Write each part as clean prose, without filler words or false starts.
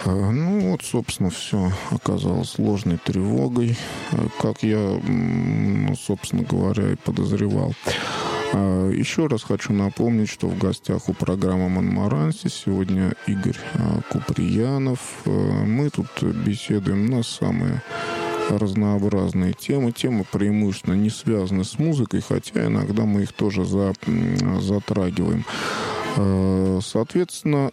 Ну вот, собственно, все оказалось ложной тревогой, как я, собственно говоря, и подозревал. Еще раз хочу напомнить, что в гостях у программы «Монмаранси» сегодня Игорь Куприянов. Мы тут беседуем на самые разнообразные темы. Темы преимущественно не связаны с музыкой, хотя иногда мы их тоже затрагиваем. Соответственно,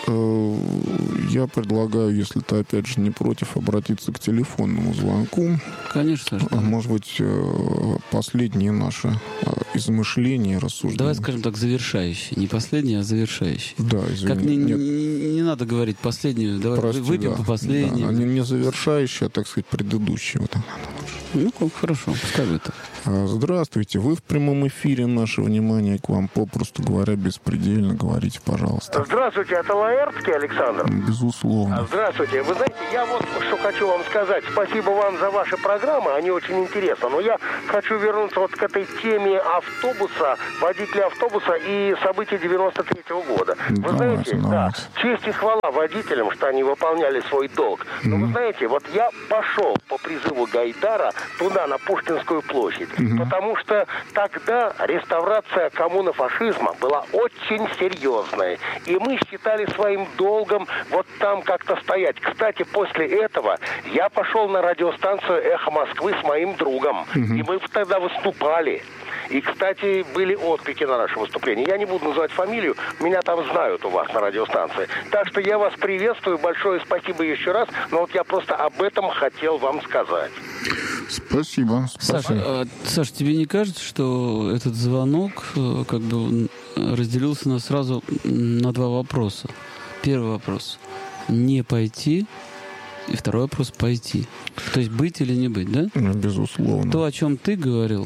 я предлагаю, если ты, опять же, не против, обратиться к телефонному звонку. Конечно. Может быть, последние наши измышления, рассуждения. Давай скажем так, завершающий. Не последний, а завершающий. Да, извини. Как не надо говорить последнюю. Давай выпьем по последнему. Да, не завершающий, а, так сказать, предыдущий. Вот она. Ну, хорошо, пускай будет так. Здравствуйте. Вы в прямом эфире. Наше внимание к вам, попросту говоря, беспредельно. Говорите, пожалуйста. Здравствуйте, это Лаэртский Александр. Безусловно. Здравствуйте. Вы знаете, я вот что хочу вам сказать. Спасибо вам за ваши программы, они очень интересны. Но я хочу вернуться вот к этой теме автобуса, водителя автобуса и событий 93-го года. Вы знаете, да, честь и хвала водителям, что они выполняли свой долг. Но вы знаете, вот я пошел по призыву Гайдара туда, на Пушкинскую площадь, потому что тогда реставрация коммунофашизма была очень серьезная. И мы считали своим долгом вот там как-то стоять. Кстати, после этого я пошел на радиостанцию «Эхо Москвы» с моим другом. И мы тогда выступали. И, кстати, были отклики на наше выступление. Я не буду называть фамилию, меня там знают у вас на радиостанции. Так что я вас приветствую, большое спасибо еще раз. Но вот я просто об этом хотел вам сказать. Спасибо. Саш, тебе не кажется, что этот звонок как бы разделился сразу на два вопроса? Первый вопрос – не пойти. И второй вопрос – пойти. То есть быть или не быть, да? Безусловно. То, о чем ты говорил,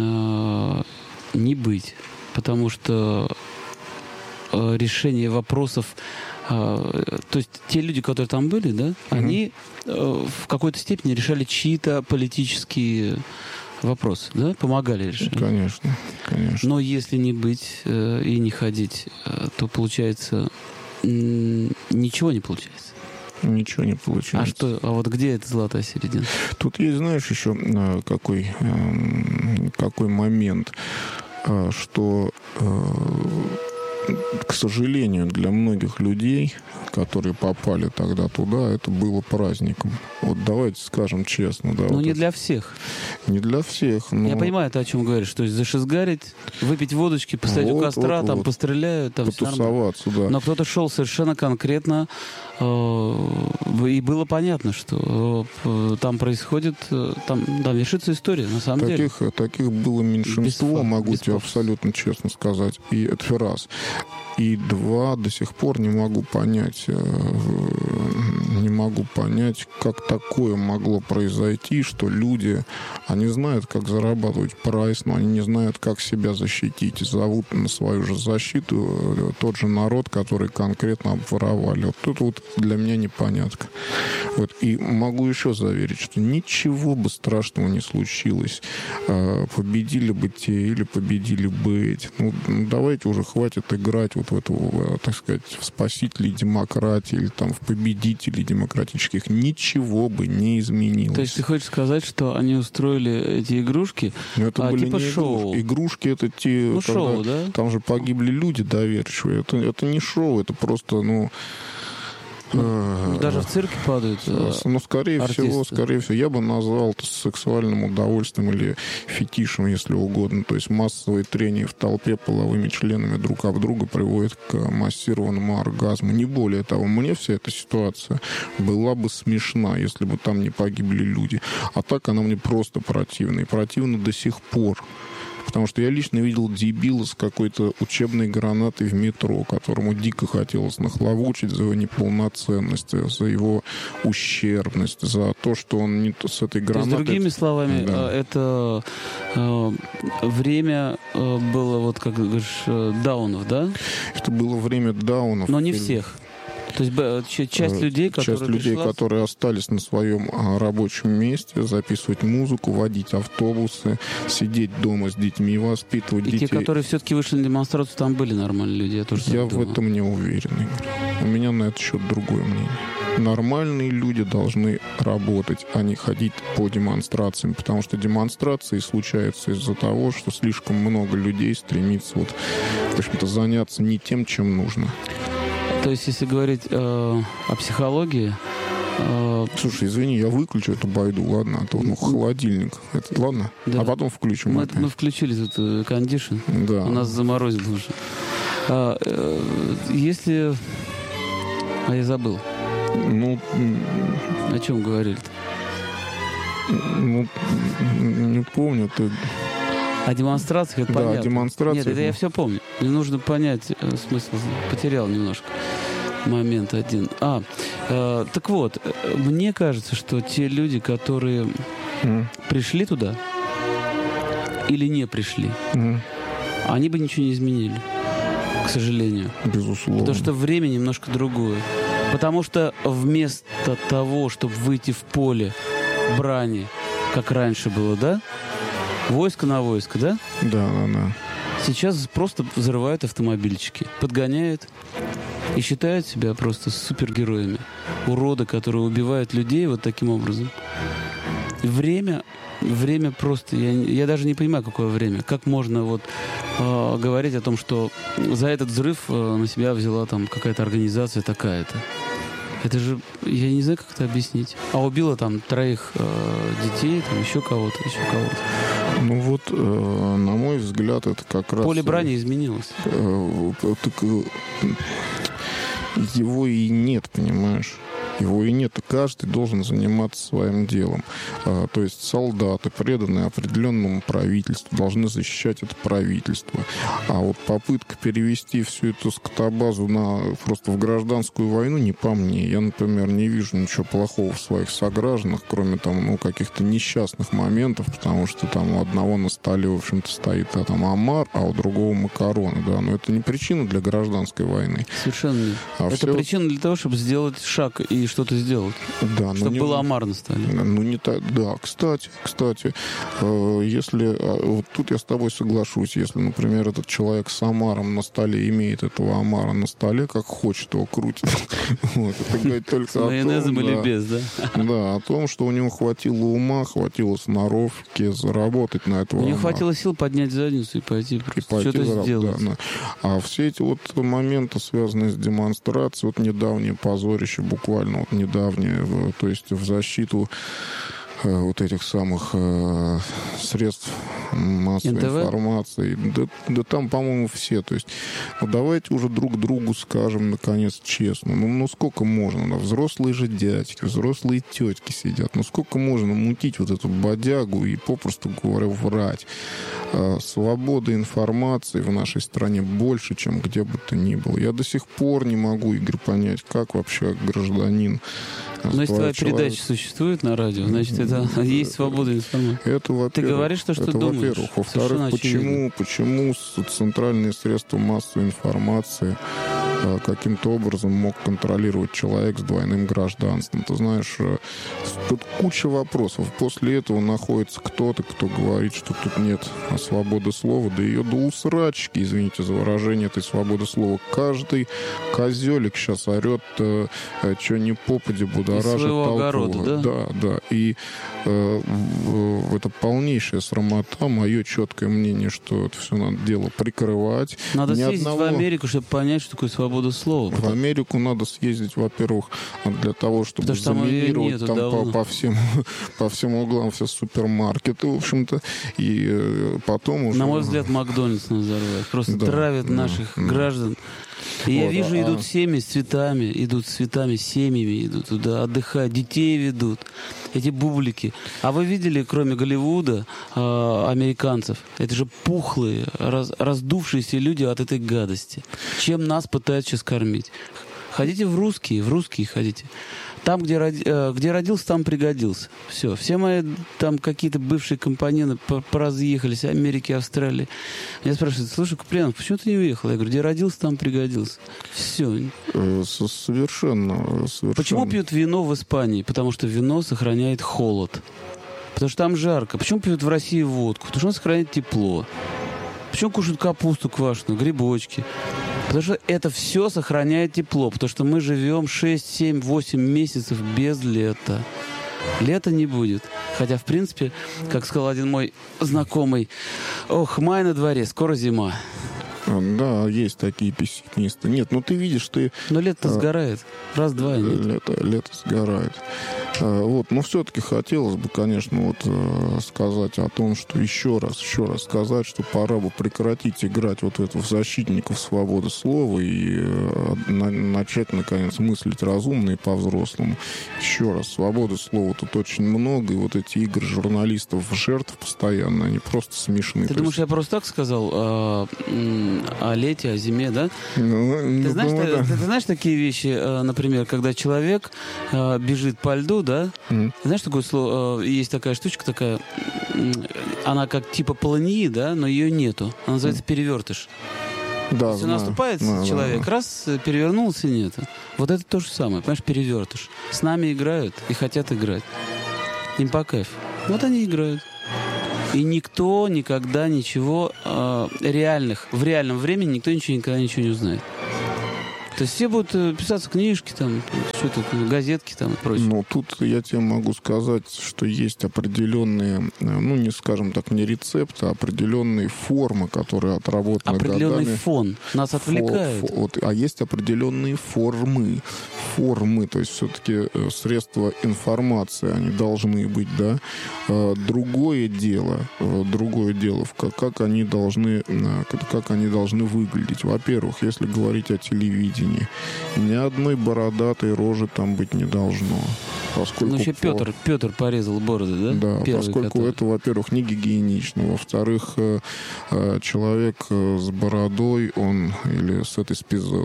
не быть. Потому что решение вопросов... То есть те люди, которые там были, да, они в какой-то степени решали чьи-то политические вопросы, да? Помогали решать. Конечно, конечно. Но если не быть и не ходить, то, получается, ничего не получается. Ничего не получается. А вот где эта золотая середина? Тут есть, знаешь, еще какой момент, что, к сожалению, для многих людей, которые попали тогда туда, это было праздником. Вот давайте скажем честно. Да, но вот не для всех. Не для всех. Но... Я понимаю, ты о чем говоришь. То есть зашизгарить, выпить водочки, постоять у костра, там постреляют. Там потусоваться, да. Но кто-то шел совершенно конкретно, и было понятно, что там происходит, там вершится история, на самом деле. Таких было меньшинство, могу тебе абсолютно честно сказать. И это раз. И два, до сих пор не могу понять, как такое могло произойти, что люди, они знают, как зарабатывать прайс, но они не знают, как себя защитить. И зовут на свою же защиту тот же народ, который конкретно обворовали. Вот тут вот для меня непонятка. Вот. И могу еще заверить, что ничего бы страшного не случилось. Победили бы те или победили бы эти. Ну, давайте уже хватит играть вот в эту, так сказать, в спасителей демократии или там в победителей демократических. Ничего бы не изменилось. То есть ты хочешь сказать, что они устроили эти игрушки, это были типа не шоу? Игрушки это те... Ну, шоу, да? Там же погибли люди доверчивые. Это не шоу, это просто, даже в цирке падают скорее всего, я бы назвал это сексуальным удовольствием или фетишем, если угодно. То есть массовое трение в толпе половыми членами друг об друга приводит к массированному оргазму. Не более того, мне вся эта ситуация была бы смешна, если бы там не погибли люди. А так она мне просто противна. И противна до сих пор. Потому что я лично видел дебила с какой-то учебной гранатой в метро, которому дико хотелось нахлобучить за его неполноценность, за его ущербность, за то, что он не с этой гранатой... То есть, другими словами, да. Это время было, вот как говоришь, даунов, да? Это было время даунов. Но не всех. То есть часть людей, которые остались на своем рабочем месте, записывать музыку, водить автобусы, сидеть дома с детьми, воспитывать детей. И те, которые все-таки вышли на демонстрацию, там были нормальные люди. Я в этом не уверен, Игорь. У меня на этот счет другое мнение. Нормальные люди должны работать, а не ходить по демонстрациям, потому что демонстрации случаются из-за того, что слишком много людей стремится вот, в общем-то, заняться не тем, чем нужно. То есть, если говорить о психологии... Слушай, извини, я выключу эту байду, ладно? А то холодильник. Это, ладно? Да. А потом включим. Мы включили тут кондишн. Да. У нас заморозило уже. Если... А я забыл. Ну... О чем говорили-то? Ну, не помню. Ты... О демонстрациях, это понятно. Да, демонстрации. Нет, это я все помню. Мне нужно понять смысл. Потерял немножко. Момент один. Так вот, мне кажется, что те люди, которые пришли туда или не пришли, они бы ничего не изменили, к сожалению. Безусловно. Потому что время немножко другое. Потому что вместо того, чтобы выйти в поле брани, как раньше было, да? Войско на войско, да? Да. Сейчас просто взрывают автомобильчики, подгоняют и считают себя просто супергероями. Уроды, которые убивают людей вот таким образом. Время просто... Я даже не понимаю, какое время. Как можно вот говорить о том, что за этот взрыв на себя взяла там какая-то организация такая-то. Это же... Я не знаю, как это объяснить. А убила там 3 детей, там еще кого-то. Ну вот, на мой взгляд, это как раз... Поле брани изменилось. Его и нет, понимаешь? Его и нет. Каждый должен заниматься своим делом. То есть солдаты, преданные определенному правительству, должны защищать это правительство. А вот попытка перевести всю эту скотобазу просто в гражданскую войну не по мне. Я, например, не вижу ничего плохого в своих согражданах, кроме там, каких-то несчастных моментов, потому что там у одного на столе, в общем-то, стоит там омар, а у другого макароны, да. Но это не причина для гражданской войны. Совершенно нет. Это причина для того, чтобы сделать шаг и что-то сделать. Да, чтобы было омар на столе. Ну, не так. Да, кстати, если... Вот тут я с тобой соглашусь. Если, например, этот человек с омаром на столе имеет этого омара на столе, как хочет его крутит. Это говорит только о том... С майонезом или без, да? Да, о том, что у него хватило ума, хватило сноровки заработать на этого омара. У него хватило сил поднять задницу и пойти что-то сделать. А все эти вот моменты, связанные с демонстрацией, вот недавнее позорище, буквально вот недавнее, то есть в защиту вот этих самых средств массовой информации. Да там, по-моему, все. То есть, давайте уже друг другу скажем, наконец, честно. Ну сколько можно? Да, взрослые же дядьки, взрослые тетки сидят. Ну сколько можно мутить вот эту бодягу и, попросту говоря, врать? Свободы информации в нашей стране больше, чем где бы то ни было. Я до сих пор не могу, Игорь, понять, как вообще гражданин... Но если твоя передача существует на радио, значит, это есть свобода информации. Это, ты говоришь то, что думаешь. Во-первых. Во-вторых, почему центральные средства массовой информации каким-то образом мог контролировать человек с двойным гражданством? Ты знаешь, тут куча вопросов. После этого находится кто-то, кто говорит, что тут нет свободы слова. Да ее до усрачки, извините за выражение, этой свободы слова. Каждый козелик сейчас орет, что не попади, будоражит толпу. Огорода, да. И это полнейшая срамота. Мое четкое мнение, что это все надо дело прикрывать. Надо съездить в Америку, чтобы понять, что такое свобода слова. В Америку надо съездить, во-первых, для того, чтобы заминировать там по всем углам все супермаркеты, в общем-то, и потом уже... На мой взгляд, Макдональдс надо взорвать. Просто травят наших граждан. И я вижу, идут семьи с цветами, семьями идут туда, отдыхают, детей ведут, эти бублики. А вы видели, кроме Голливуда, американцев, это же пухлые, раздувшиеся люди от этой гадости. Чем нас пытаются сейчас кормить? Ходите в русские ходите. Там, где родился, там пригодился. Все мои там какие-то бывшие компаньоны поразъехались, Америки, Австралии. Меня спрашивают: слушай, Куприянов, почему ты не уехал? Я говорю: где родился, там пригодился. Все. Совершенно. Почему пьют вино в Испании? Потому что вино сохраняет холод. Потому что там жарко. Почему пьют в России водку? Потому что она сохраняет тепло. Почему кушают капусту квашеную, грибочки? Потому что это все сохраняет тепло. Потому что мы живем 6, 7, 8 месяцев без лета. Лета не будет. Хотя, в принципе, как сказал один мой знакомый, май на дворе, скоро зима. Да, есть такие пессимисты. Нет, ну ты видишь, Но лето сгорает. Раз-два и нет. Лето сгорает. Вот, но все-таки хотелось бы, конечно, вот сказать о том, что еще раз сказать, что пора бы прекратить играть вот это в защитников свободы слова и начать, наконец, мыслить разумно и по-взрослому. Еще раз, свободы слова тут очень много, и вот эти игры журналистов в жертв постоянно, они просто смешные. Ты думаешь, я просто так сказал о лете, о зиме, да? Ты знаешь такие вещи, например, когда человек бежит по льду, да? Знаешь, такое слово, есть такая штучка такая, она как типа полыньи, да, но ее нету. Она называется перевертыш. Да, если наступает человек, раз перевернулся, нету. Вот это то же самое, понимаешь, перевертыш. С нами играют и хотят играть. Им по кайфу. Вот они играют. И никто никогда ничего в реальном времени никто никогда ничего не узнает. То есть все будут писаться книжки, там, что-то, газетки там и прочее. Ну, тут я тебе могу сказать, что есть определенные, ну, не скажем так, не рецепты, а определенные формы, которые отработаны определенный годами. Фон. Нас отвлекает. А есть определенные формы. То есть все-таки средства информации, они должны быть, да. Другое дело, как они должны выглядеть. Во-первых, если говорить о телевидении, ни одной бородатой рожи там быть не должно. Поскольку еще Петр порезал бороды, да? Да, поскольку это, во-первых, не гигиенично. Во-вторых, человек с бородой, или с этой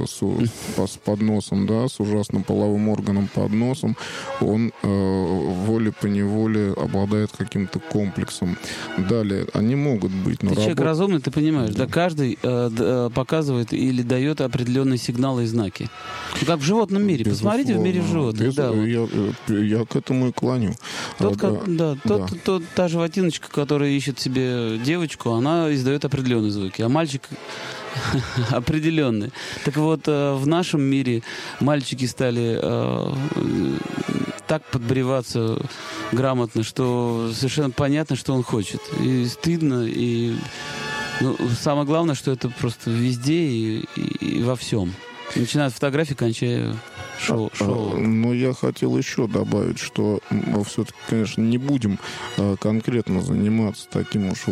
с подносом, да, с ужасным половым органом под носом, он волей-поневоле обладает каким-то комплексом. Далее, они могут быть... Ты человек разумный, ты понимаешь, да, каждый показывает или дает определенные сигналы и знаки. Ну, как в животном мире. Безусловно. Посмотрите в мире животных. Да, я к этому и клоню. Та животиночка, которая ищет себе девочку, она издает определенные звуки, а мальчик определенные. Так вот, в нашем мире мальчики стали так подбреваться грамотно, что совершенно понятно, что он хочет. И стыдно, и самое главное, что это просто везде и во всем. Начиная с фотографий, кончая шоу. Но я хотел еще добавить, что все-таки, конечно, не будем конкретно заниматься таким уж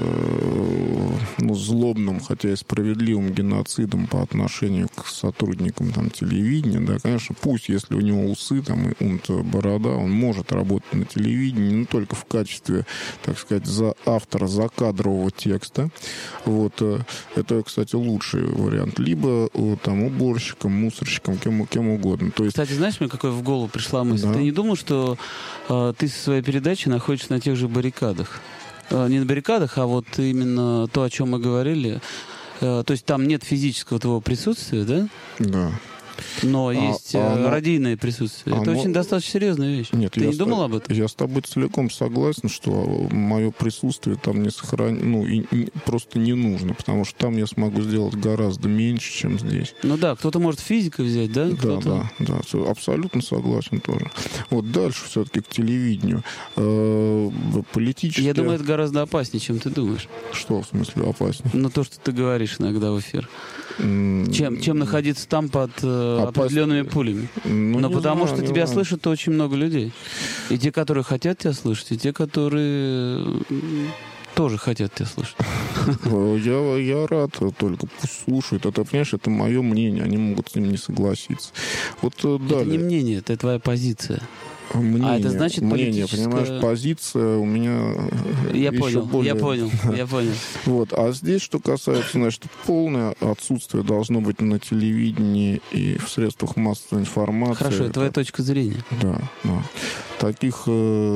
злобным, хотя и справедливым геноцидом по отношению к сотрудникам там телевидения. Да, конечно, пусть, если у него усы там и борода, он может работать на телевидении, но только в качестве, так сказать, автора закадрового текста. Вот. Это, кстати, лучший вариант. Либо там уборщиком, мусорщиком, кем угодно. То есть... Кстати, знаешь, мне какая в голову пришла мысль? Да. Ты не думал, что ты со своей передачей находишься на тех же баррикадах? Не на баррикадах, а вот именно то, о чем мы говорили. То есть там нет физического твоего присутствия, да? Да. Но есть радийное присутствие. Это очень достаточно серьезная вещь. Нет, ты не думал об этом? Я с тобой целиком согласен, что мое присутствие там не просто не нужно, потому что там я смогу сделать гораздо меньше, чем здесь. Ну да, кто-то может физикой взять, да? Да, абсолютно согласен тоже. Вот дальше все-таки к телевидению. Политические... Я думаю, это гораздо опаснее, чем ты думаешь. Что в смысле опаснее? Ну, то, что ты говоришь иногда в эфир. Чем находиться там под определенными пулями. Но потому что тебя слышат очень много людей. И те, которые хотят тебя слышать, и те, которые тоже хотят тебя слышать. Я рад, только пусть слушают. Это, понимаешь, это мое мнение, они могут с ним не согласиться. Вот далее. Это не мнение, это твоя позиция. Мнение, это значит политическая... понимаешь, позиция у меня я понял. Вот, а здесь, что касается, значит, полное отсутствие должно быть на телевидении и в средствах массовой информации. Хорошо, это твоя точка зрения. Да. таких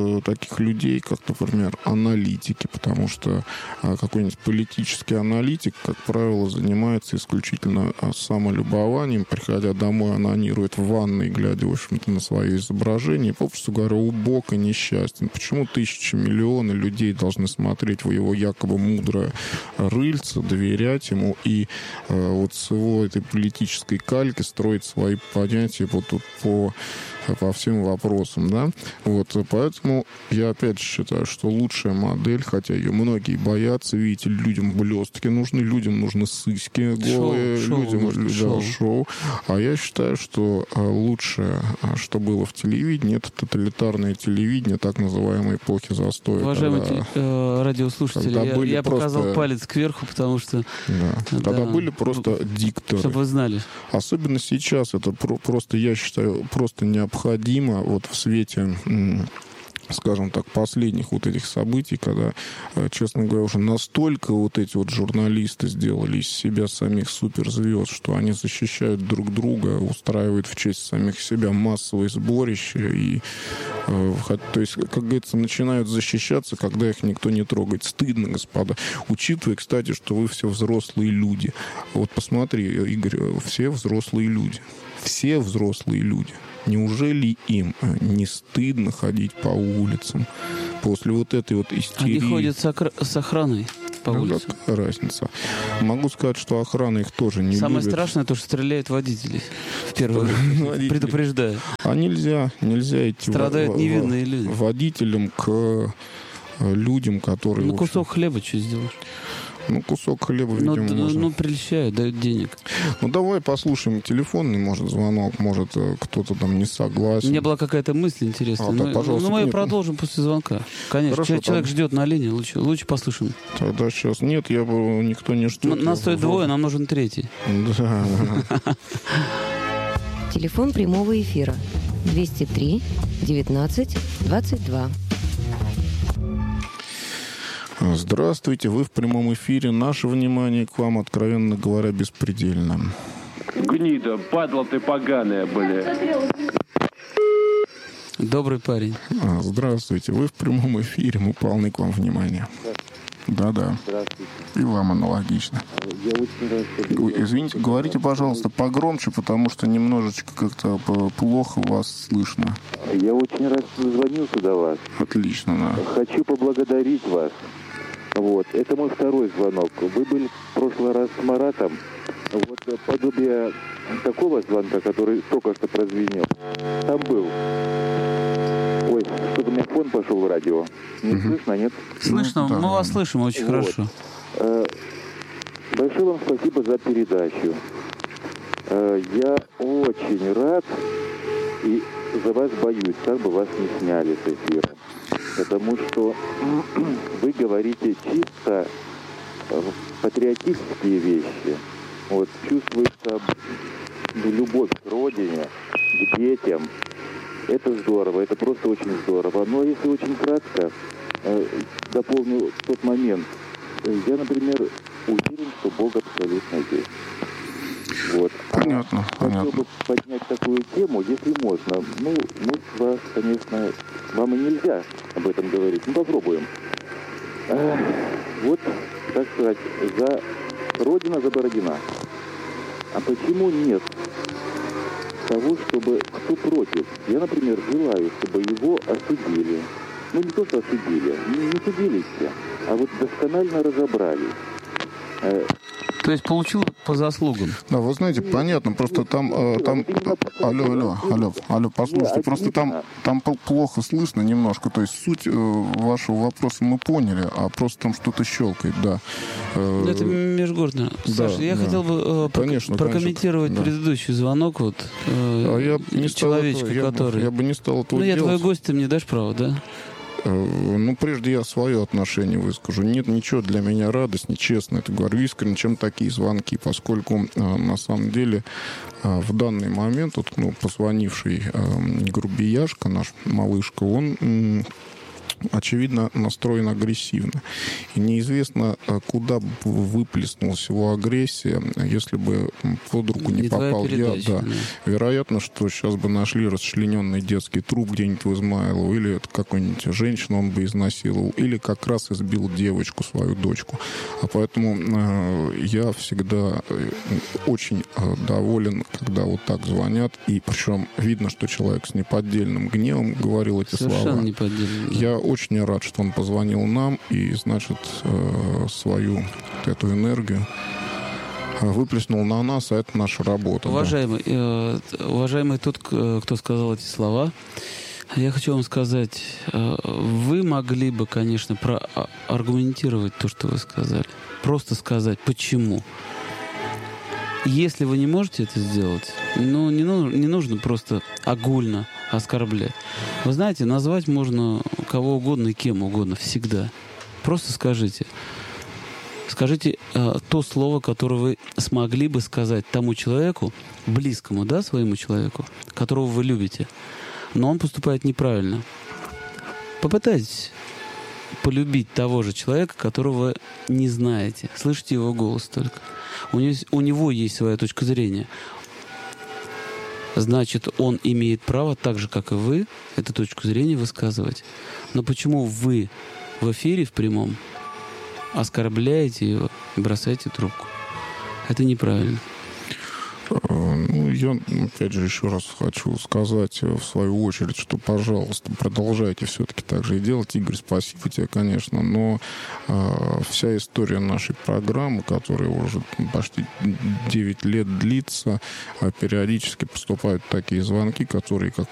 людей, как, например, аналитики, потому что какой-нибудь политический аналитик, как правило, занимается исключительно самолюбованием, приходя домой, анонирует в ванной, глядя, в общем-то, на свое изображение, и, попросту говоря, убог и несчастен. Почему тысячи, миллионы людей должны смотреть в его якобы мудрое рыльце, доверять ему и вот с его этой политической кальки строить свои понятия вот тут по всем вопросам, да? Вот, поэтому я опять считаю, что лучшая модель, хотя ее многие боятся, видите, людям блестки нужны, людям нужны сыськи голые, людям шоу. А я считаю, что лучшее, что было в телевидении, это тоталитарное телевидение, так называемой эпохи застоя. Уважаемые радиослушатели, я показал палец кверху, потому что... Когда были просто дикторы. Чтобы вы знали. Особенно сейчас это просто, я считаю, просто необходимо вот в свете, скажем так, последних вот этих событий, когда, честно говоря, уже настолько вот эти вот журналисты сделали из себя самих суперзвезд, что они защищают друг друга, устраивают в честь самих себя массовые сборища и, то есть, как говорится, начинают защищаться, когда их никто не трогает. Стыдно, господа. Учитывая, кстати, что вы все взрослые люди. Вот посмотри, Игорь, все взрослые люди. Все взрослые люди. Неужели им не стыдно ходить по улицам после вот этой вот истерии? Они ходят с охраной по улицам. Какая разница? Могу сказать, что охрана их тоже не Самое любит. страшное, то, что стреляют водители. В первую очередь, предупреждаю. А нельзя идти страдают невинные люди. Водителям к людям, которые... Ну, кусок хлеба что сделаешь? Ну, кусок хлеба, видимо, можно. Ну, прельщают, дают денег. Ну, давай послушаем телефонный, может, звонок, может, кто-то там не согласен. У меня была какая-то мысль интересная. Пожалуйста. Мы ее продолжим после звонка. Конечно. Хорошо, человек ждет на линии, лучше послушаем. Тогда сейчас нет, никто не ждет. Нас стоит двое, нам нужен третий. Да. Телефон прямого эфира 203 19 22. Здравствуйте, вы в прямом эфире. Наше внимание к вам, откровенно говоря, беспредельно. Гнида, падла ты поганая, бля. Добрый парень. Здравствуйте, вы в прямом эфире, мы полны к вам внимания. Да-да. Здравствуйте. И вам аналогично. Я очень рад, что... Ой, извините, говорите, пожалуйста, погромче, потому что немножечко как-то плохо вас слышно. Я очень рад, что дозвонился до вас. Отлично, да. Хочу поблагодарить вас. Вот. Это мой второй звонок. Вы были в прошлый раз с Маратом. Вот подобие такого звонка, который только что прозвенел, там был. Ой, что-то у меня фон пошел в радио. Не слышно, нет? Слышно, мы вас слышим очень хорошо. Большое вам спасибо за передачу. Я очень рад и за вас боюсь, как бы вас не сняли с эфира. Потому что вы говорите чисто патриотические вещи. Вот чувствуется любовь к родине, к детям. Это здорово, это просто очень здорово. Но если очень кратко, дополню тот момент. Я, например, уверен, что Бог абсолютно есть. Вот. Понятно. Хотел бы поднять такую тему, если можно. Ну, мы с вас, конечно, вам и нельзя об этом говорить. Ну, попробуем. Вот, так сказать, Родина за Бородина. А почему нет того, чтобы... Кто против? Я, например, желаю, чтобы его осудили. Ну, не то, что осудили. Не судили все, а вот досконально разобрали. То есть получил по заслугам. Да, вы знаете, понятно, просто там... Алло, послушайте, просто там плохо слышно немножко, то есть суть вашего вопроса мы поняли, а просто там что-то щелкает, да. Это межгородно. Саша, я хотел бы прокомментировать предыдущий звонок, вот, человечка, который... Я бы не стал этого делать. делать. Твой гость, ты мне дашь право, да? Ну, прежде я свое отношение выскажу. Нет ничего для меня радостнее, честно это говорю искренне, чем такие звонки, поскольку на самом деле в данный момент вот, позвонивший грубияшка, наш малышка, он очевидно, настроен агрессивно. И неизвестно, куда бы выплеснулась его агрессия, если бы под руку не попал я. Да. Вероятно, что сейчас бы нашли расчлененный детский труп где-нибудь в Измайлово, или какую-нибудь женщину он бы изнасиловал, или как раз избил девочку, свою дочку. А поэтому я всегда очень доволен, когда вот так звонят, и причем видно, что человек с неподдельным гневом говорил эти совершенно слова. Неподдельным, да. Я очень рад, что он позвонил нам и, значит, свою эту энергию выплеснул на нас, а это наша работа. Уважаемый тот, кто сказал эти слова, я хочу вам сказать, вы могли бы, конечно, аргументировать то, что вы сказали. Просто сказать, почему. Если вы не можете это сделать, ну, не нужно просто огульно оскорблять. Вы знаете, назвать можно кого угодно и кем угодно, всегда. Просто скажите. Скажите то слово, которое вы смогли бы сказать тому человеку, близкому, да, своему человеку, которого вы любите, но он поступает неправильно. Попытайтесь полюбить того же человека, которого вы не знаете. Слышите его голос только. У него есть своя точка зрения. Значит, он имеет право, так же, как и вы, эту точку зрения высказывать. Но почему вы в эфире, в прямом, оскорбляете его и бросаете трубку? Это неправильно. Ну, я, опять же, еще раз хочу сказать, в свою очередь, что, пожалуйста, продолжайте все-таки так же и делать. Игорь, спасибо тебе, конечно, но вся история нашей программы, которая уже почти 9 лет длится, периодически поступают такие звонки, которые, как